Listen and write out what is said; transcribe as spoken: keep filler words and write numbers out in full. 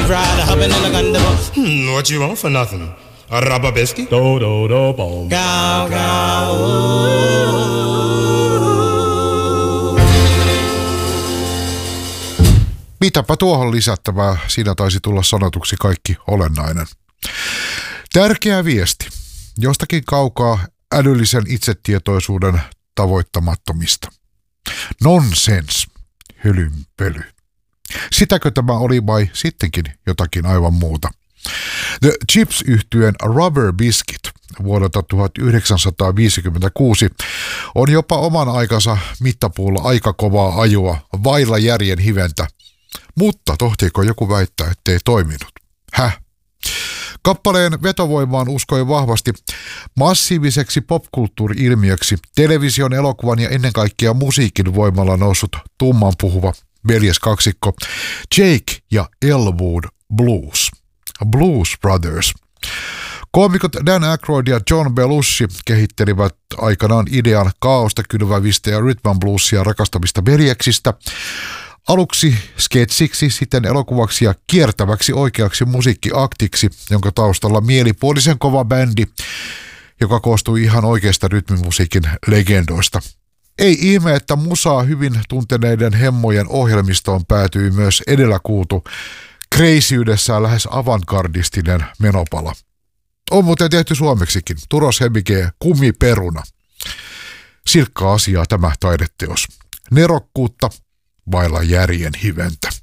ride, hopping in the gondola. Hmm, what you want for nothing? A rubber biscuit? Do do do boom. Cow, cow, Mitäpä tuohon lisättävää, siinä taisi tulla sanotuksi kaikki olennainen. Tärkeä viesti, jostakin kaukaa älyllisen itsetietoisuuden tavoittamattomista. Nonsens, hölynpöly. Sitäkö tämä oli vai sittenkin jotakin aivan muuta? The Chips-yhtyeen Rubber Biscuit vuodelta tuhatyhdeksänsataaviisikymmentäkuusi on jopa oman aikansa mittapuulla aika kovaa ajoa vailla järjen hiventä. Mutta tohtiiko joku väittää, ettei toiminut? Häh? Kappaleen vetovoimaan uskoi vahvasti massiiviseksi popkulttuuri-ilmiöksi television, elokuvan ja ennen kaikkea musiikin voimalla noussut tummanpuhuva veljeskaksikko Jake ja Elwood Blues. Blues Brothers. Koomikot Dan Aykroyd ja John Belushi kehittelivät aikanaan idean kaaosta kylvävistä ja rhythm and bluesia rakastavista veljeksistä. Aluksi sketsiksi, sitten elokuvaksi ja kiertäväksi oikeaksi musiikkiaktiksi, jonka taustalla mielipuolisen kova bändi, joka koostui ihan oikeasta rytmimusiikin legendoista. Ei ihme, että musaa hyvin tunteneiden hemmojen ohjelmistoon päätyi myös edellä kuultu kreisyydessään lähes avantgardistinen menopala. On muuten tehty suomeksikin, Turos Hemike Kumiperuna. Silkkaa asiaa tämä taideteos. Nerokkuutta vailla järjen hiventä.